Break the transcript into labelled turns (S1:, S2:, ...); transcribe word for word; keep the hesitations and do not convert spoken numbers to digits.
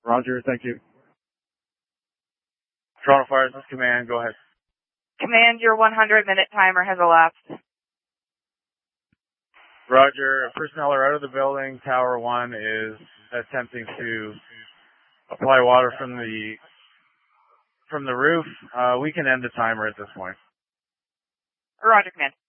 S1: Roger, thank you.
S2: Toronto Fire, this is Command. Go ahead.
S3: Command, your one hundred minute timer has elapsed.
S2: Roger. Personnel are out of the building. Tower one is attempting to apply water from the from the roof. Uh, we can end the timer at this point.
S3: Roger, Command.